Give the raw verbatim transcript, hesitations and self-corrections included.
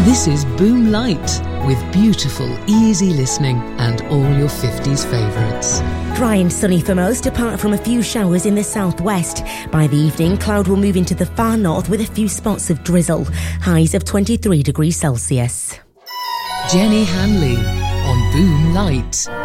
This is Boom Light, with beautiful, easy listening and all your fifties favourites. Dry and sunny for most, apart from a few showers in the southwest. By the evening, cloud will move into the far north with a few spots of drizzle. Highs of twenty-three degrees Celsius. Jenny Hanley on Boom Light.